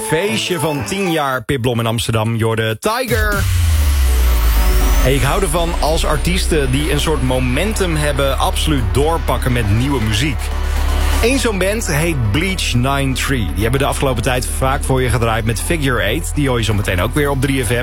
feestje van 10 jaar Pipblom in Amsterdam. Jorde Tiger. Hey, ik hou ervan als artiesten die een soort momentum hebben absoluut doorpakken met nieuwe muziek. Eén zo'n band heet Bleach 93. Die hebben de afgelopen tijd vaak voor je gedraaid met Figure 8. Die hoor je zo meteen ook weer op 3FM.